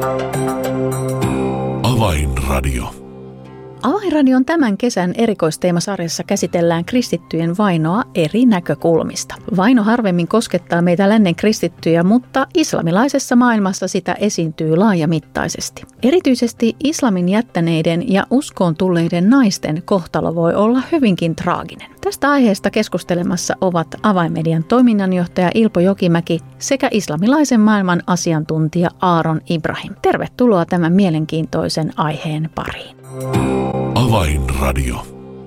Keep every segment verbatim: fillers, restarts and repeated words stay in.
Avainradio. Avainradion tämän kesän erikoisteemasarjassa käsitellään kristittyjen vainoa eri näkökulmista. Vaino harvemmin koskettaa meitä lännen kristittyjä, mutta islamilaisessa maailmassa sitä esiintyy laajamittaisesti. Erityisesti islamin jättäneiden ja uskoon tulleiden naisten kohtalo voi olla hyvinkin traaginen. Tästä aiheesta keskustelemassa ovat Avainmedian toiminnanjohtaja Ilpo Jokimäki sekä islamilaisen maailman asiantuntija Aaron Ibrahim. Tervetuloa tämän mielenkiintoisen aiheen pariin. Avainradio.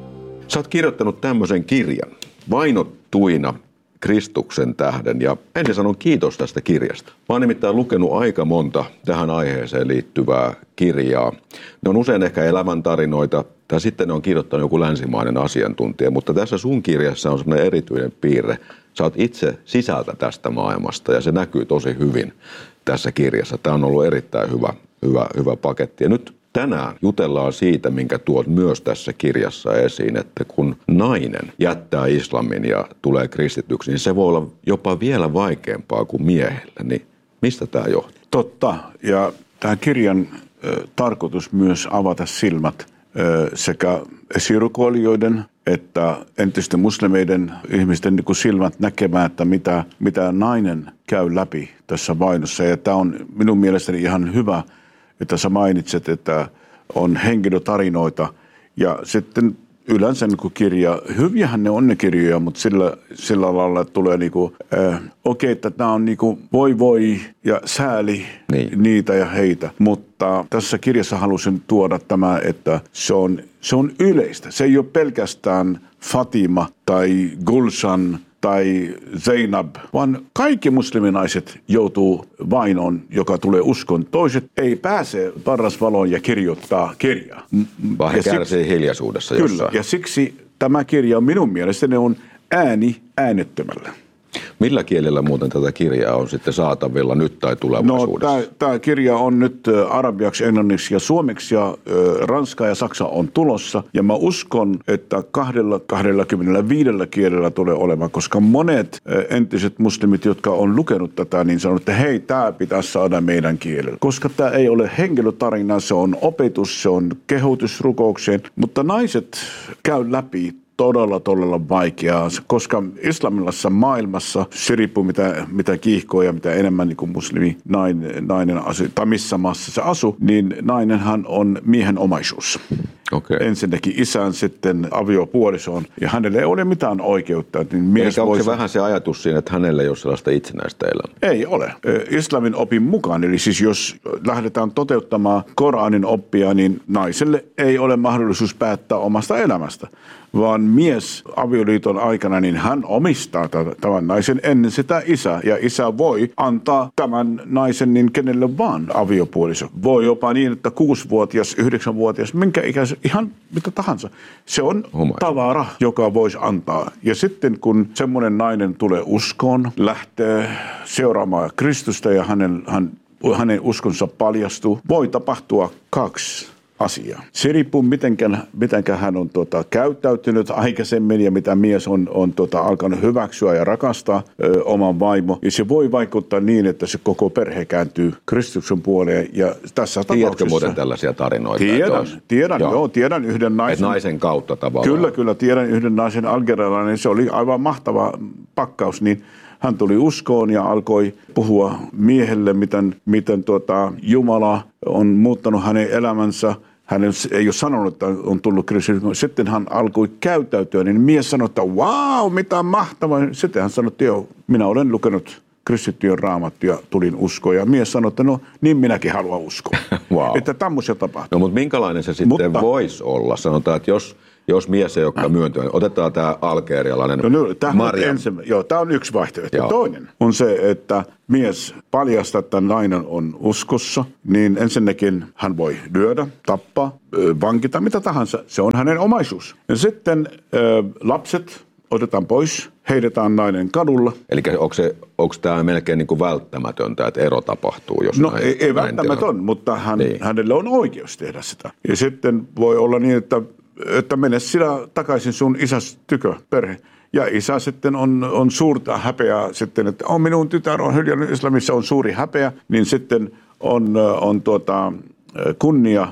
Sä oot kirjoittanut tämmöisen kirjan, Vainottuina Kristuksen tähden, ja ensin sanon kiitos tästä kirjasta. Mä oon nimittäin lukenut aika monta tähän aiheeseen liittyvää kirjaa. Ne on usein ehkä elämäntarinoita, tai sitten ne on kirjoittanut joku länsimainen asiantuntija, mutta tässä sun kirjassa on semmoinen erityinen piirre. Sä oot itse sisältä tästä maailmasta, ja se näkyy tosi hyvin tässä kirjassa. Tämä on ollut erittäin hyvä, hyvä, hyvä paketti. Ja nyt tänään jutellaan siitä, minkä tuot myös tässä kirjassa esiin, että kun nainen jättää islamin ja tulee kristityksi, niin se voi olla jopa vielä vaikeampaa kuin miehellä. Niin mistä tämä johtuu? Totta. Ja tämä kirjan ö, tarkoitus myös avata silmät ö, sekä esirukoilijoiden että entisten muslimeiden ihmisten niin kuin silmät näkemään, että mitä, mitä nainen käy läpi tässä vainossa. Ja tämä on minun mielestäni ihan hyvä, että sä mainitset, että on henkilötarinoita ja sitten yleensä niin kuin kirja, hyviähän ne on ne kirjoja, mutta sillä, sillä lailla tulee niin kuin, äh, okei, okay, että nämä on niin kuin voi voi ja sääli niin. Niitä ja heitä, mutta tässä kirjassa halusin tuoda tämä, että se on, se on yleistä. Se ei ole pelkästään Fatima tai Gulshan tai Zainab, vaan kaikki musliminaiset joutuu vainoon, joka tulee uskon. Toiset ei pääse parasvaloon ja kirjoittaa kirjaa. Vaan he kärsii hiljaisuudessa jossain. Kyllä, ja siksi tämä kirja minun mielestäni on ääni äänettömällä. Millä kielellä muuten tätä kirjaa on sitten saatavilla nyt tai tulevaisuudessa? No, tämä kirja on nyt arabiaksi, englanniksi ja suomeksi ja ö, ranska ja saksa on tulossa. Ja mä uskon, että kahdella, kahdellakymmenelläviidellä kielellä tulee olemaan, koska monet ö, entiset muslimit, jotka on lukenut tätä, niin sanoo, että hei, tämä pitäisi saada meidän kielellä. Koska tämä ei ole henkilötarina, se on opetus, se on kehotus rukoukseen, mutta naiset käy läpi todella, todella vaikeaa, koska islamilaisessa maailmassa se riippuu mitä, mitä kiihkoa ja mitä enemmän niin kuin muslimi nainen, nainen asuu, tai missä maassa se asuu, niin nainenhan on miehen omaisuus. Okay. Ensinnäkin isän, sitten aviopuolisoon, ja hänelle ei ole mitään oikeutta. Niin mies onko voisi... se vähän se ajatus siinä, että hänelle ei ole sellaista itsenäistä elämää? Ei ole. Islamin opin mukaan, eli siis jos lähdetään toteuttamaan Koranin oppia, niin naiselle ei ole mahdollisuus päättää omasta elämästä, vaan mies avioliiton aikana, niin hän omistaa tämän naisen ennen sitä isää, ja isä voi antaa tämän naisen niin kenelle vaan aviopuoliso. Voi jopa niin, että kuusivuotias, yhdeksänvuotias, minkä ikäisen, ihan mitä tahansa. Se on oh tavara, joka voisi antaa. Ja sitten kun semmoinen nainen tulee uskoon, lähtee seuraamaan Kristusta ja hänen, hän, hänen uskonsa paljastuu, voi tapahtua kaksi asiaa. Se riippuu, mitenkään, mitenkään hän on tuota, käyttäytynyt aikaisemmin ja mitä mies on, on tuota, alkanut hyväksyä ja rakastaa ö, oman vaimo. Ja se voi vaikuttaa niin, että se koko perhe kääntyy Kristuksen puoleen. Ja tässä Tiedätkö tapauksessa... muuten tällaisia tarinoita? Tiedän, tiedän, joo. joo, tiedän yhden naisen. Et naisen kautta tavallaan. Kyllä, kyllä, tiedän yhden naisen algerialainen. Se oli aivan mahtava pakkaus, niin hän tuli uskoon ja alkoi puhua miehelle, miten, miten tuota, Jumala on muuttanut hänen elämänsä. Hän ei ole sanonut, että on tullut kristitty. Sitten hän alkoi käyttäytyä, niin mies sanoi, että vau, mitä mahtavaa. Sitten hän sanoi, että joo, minä olen lukenut kristittyjen raamattuja ja tulin uskoon. Ja mies sanoi, että no niin minäkin haluan uskoa. Wow. Että tämmöisiä tapahtuu. No mutta minkälainen se sitten mutta, voisi olla? Sanotaan, että jos... Jos mies ei olekaan myöntynyt, otetaan tämä algerialainen no, no, Maria. Joo, tämä on yksi vaihtoehto. Joo. Toinen on se, että mies paljastaa, että nainen on uskossa, niin ensinnäkin hän voi lyödä, tappaa, vankita, mitä tahansa. Se on hänen omaisuus. Ja sitten äh, lapset otetaan pois, heitetään nainen kadulla. Eli onko, se, onko tämä melkein niin kuin välttämätöntä, että ero tapahtuu? Jos no näin, ei, ei välttämätön, mutta hän, niin. hänelle on oikeus tehdä sitä. Ja sitten voi olla niin, että että mene sinä takaisin sun isäs tykö, perhe. Ja isä sitten on, on suurta häpeää sitten, että on minun tytär on hyljännyt islamissa, on suuri häpeä, niin sitten on, on tuota, kunnia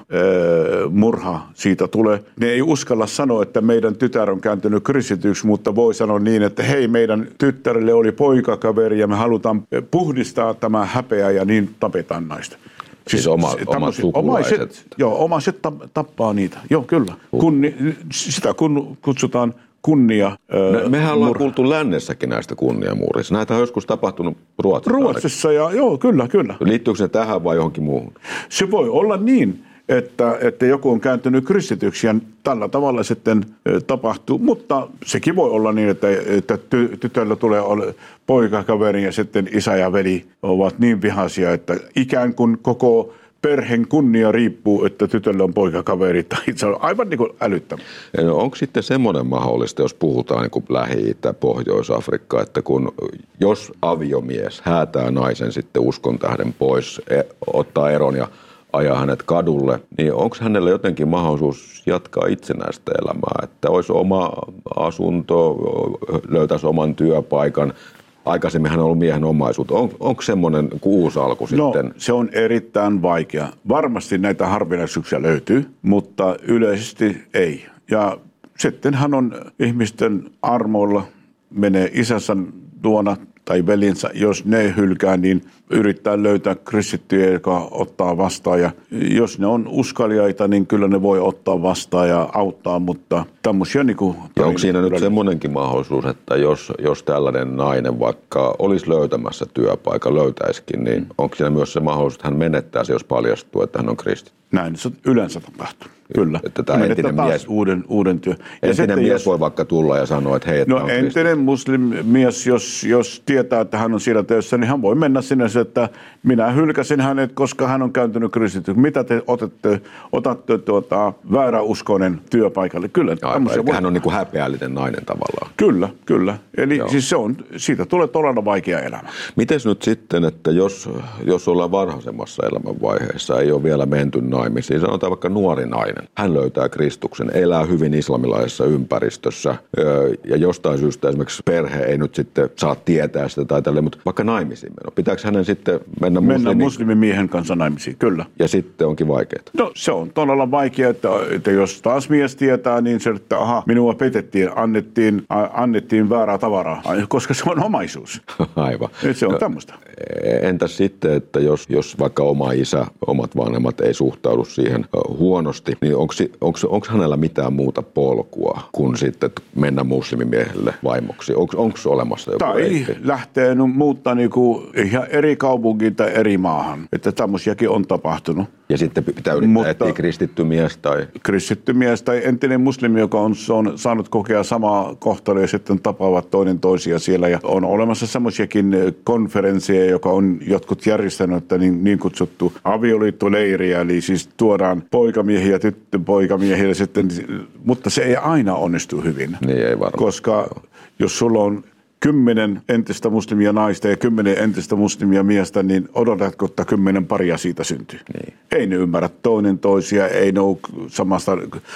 murha siitä tulee. Ne ei uskalla sanoa, että meidän tytär on kääntynyt kristityksi, mutta voi sanoa niin, että hei, meidän tyttärelle oli poikakaveri ja me halutaan puhdistaa tämä häpeä ja niin tapetaan naista. Siis, siis oma, omat sukulaiset. Omaiset, joo, omaiset tappaa niitä. Joo, kyllä. Kunni, sitä kun kutsutaan kunnia. No, mehän ollaan mur... kuultu lännessäkin näistä kunniamurhista. Näitä on joskus tapahtunut Ruotsissa. Ruotsissa, ja, joo, kyllä, kyllä. Liittyykö se tähän vai johonkin muuhun? Se voi olla niin, että, että joku on kääntynyt kristityksi ja tällä tavalla sitten tapahtuu. Mutta sekin voi olla niin, että, että ty, tytöllä tulee poikakaveri ja sitten isä ja veli ovat niin vihaisia, että ikään kuin koko perheen kunnia riippuu, että tytöllä on poikakaveri, tai se on aivan niin kuin älyttömän. No, onko sitten semmoinen mahdollista, jos puhutaan niin kuin Lähi-Itä, Pohjois-Afrikka, että kun jos aviomies häätää naisen sitten uskon tähden pois, ottaa eron ja ajaa hänet kadulle, niin onko hänellä jotenkin mahdollisuus jatkaa itsenäistä elämää, että olisi oma asunto, löytäisi oman työpaikan? Aikaisemmin hän on ollut miehen omaisuutta. On, onko semmoinen uusi alku no, sitten? Se on erittäin vaikea. Varmasti näitä harvinaisuuksia löytyy, mutta yleisesti ei. Ja sitten hän on ihmisten armoilla, menee isänsä luona tai velinsä, jos ne hylkää, niin yrittää löytää kristittyjä, joka ottaa vastaan. Ja jos ne on uskaliaita, niin kyllä ne voi ottaa vastaan ja auttaa, mutta tämmöisiä niin kuin... Ja onko siinä nyt semmoinenkin mahdollisuus, että jos, jos tällainen nainen vaikka olisi löytämässä työpaikan, löytäisikin, niin mm. onko siinä myös se mahdollisuus, että hän menettää se, jos paljastuu, että hän on kristitty? Näin se yleensä tapahtuu. Kyllä. Että tämä entinen mies, uuden, uuden työ. Ja entinen mies jos, voi vaikka tulla ja sanoa, että hei, että no on entinen muslimies, jos, jos tietää, että hän on siellä töissä, niin hän voi mennä sinne, että minä hylkäsin hänet, koska hän on kääntynyt kristityksi. Mitä te otatte, otatte tuota, vääräuskoinen työpaikalle? Kyllä. Ja, eli voi... hän on niin kuin häpeällinen nainen tavallaan. Kyllä, kyllä. Eli siis se on, siitä tulee todella vaikea elämä. Mites nyt sitten, että jos, jos ollaan varhaisemmassa elämänvaiheessa, ei ole vielä menty naimisiin, sanotaan vaikka nuori nainen, hän löytää Kristuksen, elää hyvin islamilaisessa ympäristössä ja jostain syystä esimerkiksi perhe ei nyt sitten saa tietää sitä tai tälleen, mutta vaikka naimisiin meno. Pitääkö hänen sitten mennä, mennä muslimimiehen kanssa naimisiin? Kyllä. Ja sitten onkin vaikeaa? No se on todella vaikeaa, että, että jos taas mies tietää, niin se, että aha, minua petettiin, annettiin, annettiin väärää tavaraa, koska se on omaisuus. Aivan. Et se on no, tämmöistä. Entäs sitten, että jos, jos vaikka oma isä, omat vanhemmat ei suhtaudu siihen huonosti, niin onko hänellä mitään muuta polkua kuin sitten mennä muslimimiehelle vaimoksi? Onko olemassa joku tai reitti? Lähtee muuttaa niinku ihan eri kaupunkiin tai eri maahan. Että tämmöisiäkin on tapahtunut. Ja sitten pitää yrittää Mutta etsiä kristitty mies tai... Kristitty mies tai entinen muslimi, joka on, on saanut kokea samaa kohtalua ja sitten tapaavat toinen toisia siellä. Ja on olemassa semmoisiakin konferensseja, joka on jotkut järjestänyt, että niin, niin kutsuttu avioliittoleiriä, eli siis tuodaan poikamiehiä ja tyttöpoikamiehiä sitten, mutta se ei aina onnistu hyvin. Niin ei varmaan. Koska jos sulla on kymmenen entistä muslimia naista ja kymmenen entistä muslimia miestä, niin odotatko, että kymmenen paria siitä syntyy? Niin. Ei ne ymmärrä toinen toisia, ei ne ole samasta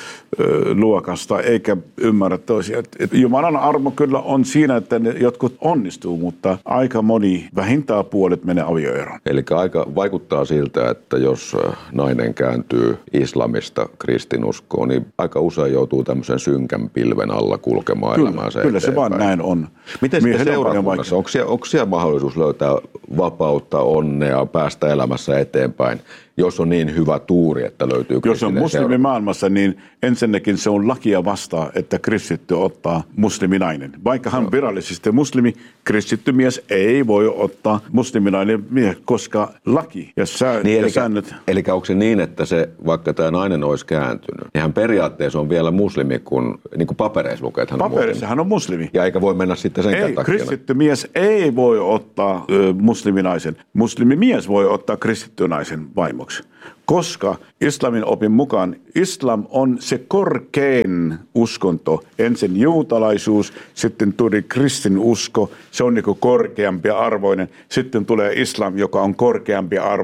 ö, luokasta, eikä ymmärrä toisia. Et Jumalan armo kyllä on siinä, että ne jotkut onnistuu, mutta aika moni, vähintään puolet menee avioeroon. Eli aika vaikuttaa siltä, että jos nainen kääntyy islamista kristinuskoon, niin aika usein joutuu tämmöisen synkän pilven alla kulkemaan kyllä, elämäänsä Kyllä se vaan näin on. Miten sitten seurakunnassa? Onko siellä, onko siellä mahdollisuus löytää vapautta, onnea, päästä elämässä eteenpäin, jos on niin hyvä tuuri, että löytyy kristillinen seurakunta? Jos on muslimimaailmassa, niin ensinnäkin se on lakia vastaan, että kristitty ottaa musliminainen. Vaikka hän on virallisesti muslimi, kristitty mies ei voi ottaa musliminainen mies, koska laki ja, sää, niin, ja eli, säännöt... Eli onko se niin, että se, vaikka tämä nainen olisi kääntynyt, niin hän periaatteessa on vielä muslimi, kun niin kuin papereissa lukee, että hän on papereissa muslimi. hän on muslimi. Ja eikä voi mennä sitten sen ei, takia. Kristitty mies ei voi ottaa ö, musliminaisen. Muslimimies voi ottaa kristitty naisen vaimoksi. Koska islamin opin mukaan islam on se korkein uskonto. Ensin juutalaisuus, sitten tuli kristinusko, se on niin kuin korkeampi arvoinen. Sitten tulee islam, joka on korkeampi arvo,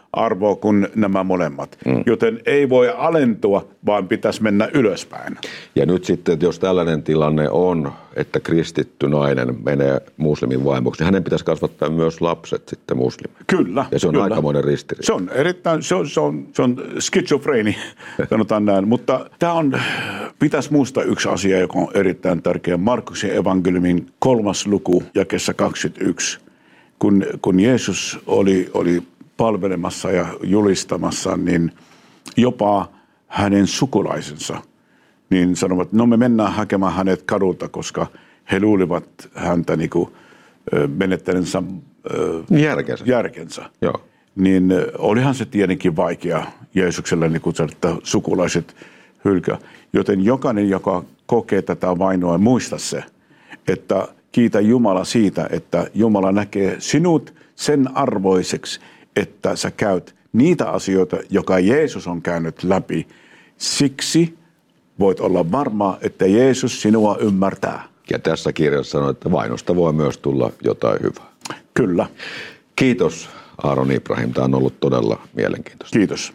arvoa kuin nämä molemmat. Mm. Joten ei voi alentua, vaan pitäisi mennä ylöspäin. Ja nyt sitten, että jos tällainen tilanne on, että kristitty nainen menee muslimin vaimoksi, niin hänen pitäisi kasvattaa myös lapset sitten muslimeiksi. Kyllä. Ja se on kyllä. aikamoinen ristiriita. Se on erittäin, se on, se on, se on schizofreeni, sanotaan näin. Mutta tämä on, pitäisi muistaa yksi asia, joka on erittäin tärkeä. Markuksen evankeliumin kolmas luku, jakeessa kaksikymmentäyksi. Kun, kun Jeesus oli, oli palvelemassa ja julistamassa, niin jopa hänen sukulaisensa niin sanovat, no me mennään hakemaan hänet kadulta, koska he luulivat häntä niin kuin menettäneensä järkensä. järkensä. Joo. Niin olihan se tietenkin vaikea Jeesukselle, niin kuin että sukulaiset hylkää. Joten jokainen, joka kokee tätä vainoa, muista se, että kiitä Jumala siitä, että Jumala näkee sinut sen arvoiseksi, että sä käyt niitä asioita, joka Jeesus on käynyt läpi. Siksi voit olla varma, että Jeesus sinua ymmärtää. Ja tässä kirjassa sanoo, että vainosta voi myös tulla jotain hyvää. Kyllä. Kiitos Aaron Ibrahim, tämä on ollut todella mielenkiintoista. Kiitos.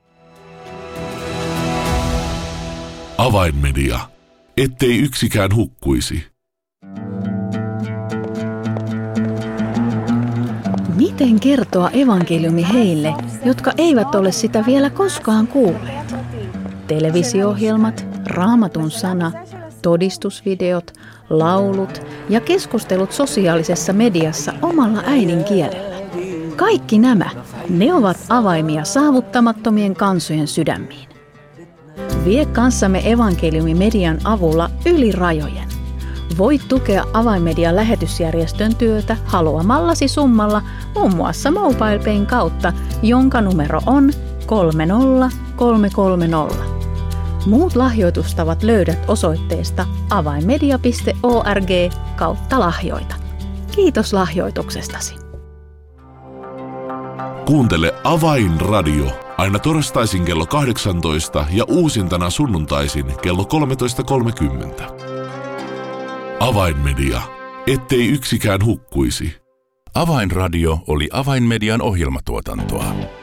Avainmedia, ettei yksikään hukkuisi. Miten kertoa evankeliumi heille, jotka eivät ole sitä vielä koskaan kuulleet? Televisio-ohjelmat, Raamatun sana, todistusvideot, laulut ja keskustelut sosiaalisessa mediassa omalla äidinkielellä. Kaikki nämä, ne ovat avaimia saavuttamattomien kansojen sydämiin. Vie kanssamme evankeliumimedian avulla yli rajojen. Voit tukea Avainmedian lähetysjärjestön työtä haluamallasi summalla muun muassa MobilePayn kautta, jonka numero on kolme nolla kolme kolme nolla. Muut lahjoitustavat löydät osoitteesta avainmedia piste org kautta lahjoita. Kiitos lahjoituksestasi. Kuuntele Avainradio aina torstaisin kello kahdeksantoista ja uusintana sunnuntaisin kello kolmetoista kolmekymmentä. Avainmedia, ettei yksikään hukkuisi. Avainradio oli Avainmedian ohjelmatuotantoa.